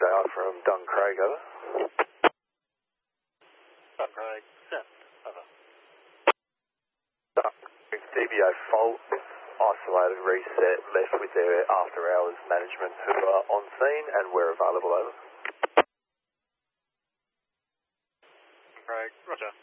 They are from Duncraig, over. Duncraig, send, over. Duncraig, DBA fault, isolated reset, left with their after hours management who are on scene and we're available, over. Duncraig, roger.